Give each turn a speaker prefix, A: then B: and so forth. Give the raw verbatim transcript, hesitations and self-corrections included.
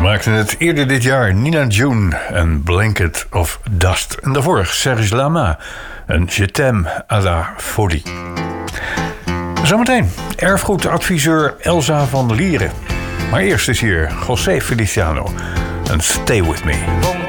A: maakten het eerder dit jaar Nina June en Blanket of Dust. En daarvoor Serge Lama en Je t'aime à la folie. Zometeen erfgoedadviseur Elsa van Lieren. Maar eerst is hier José Feliciano en Stay With Me.